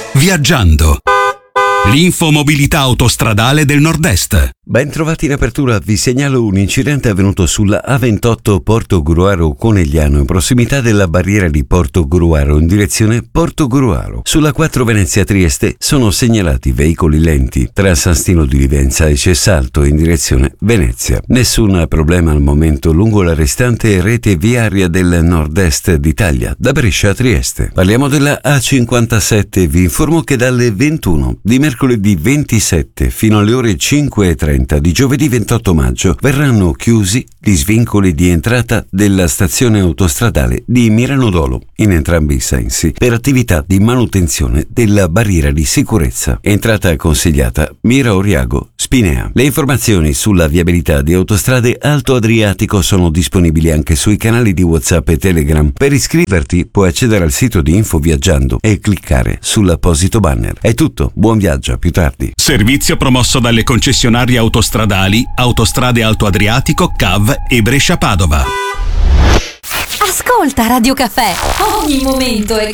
Viaggiando. L'infomobilità autostradale del Nord-Est. Ben trovati in apertura, vi segnalo un incidente avvenuto sulla A28 Porto Gruaro Conegliano in prossimità della barriera di Porto Gruaro in direzione Porto Gruaro. Sulla 4 Venezia Trieste sono segnalati veicoli lenti tra San Stino di Livenza e Cessalto in direzione Venezia. Nessun problema al momento lungo la restante rete viaria del Nord-Est d'Italia, da Brescia a Trieste. Parliamo della A57, vi informo che dalle 21 di mercoledì 27 fino alle ore 5:30 di giovedì 28 maggio verranno chiusi gli svincoli di entrata della stazione autostradale di Mirano Dolo in entrambi i sensi per attività di manutenzione della barriera di sicurezza. Entrata consigliata Mira Oriago Spinea. Le informazioni sulla viabilità di Autostrade Alto Adriatico sono disponibili anche sui canali di WhatsApp e Telegram. Per iscriverti puoi accedere al sito di Info Viaggiando e cliccare sull'apposito banner. È tutto, buon viaggio, a più tardi. Servizio promosso dalle concessionarie autostradali Autostrade Alto Adriatico, CAV e Brescia Padova. Ascolta Radio Caffè, ogni momento è